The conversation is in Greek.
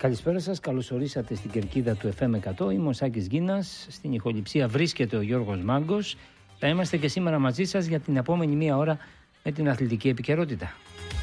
Καλησπέρα σας, καλώς ορίσατε στην κερκίδα του FM 100. Είμαι ο Σάκης Γκίνας, στην ηχοληψία βρίσκεται ο Γιώργος Μάγκος. Θα είμαστε και σήμερα μαζί σας για την επόμενη μία ώρα με την αθλητική επικαιρότητα.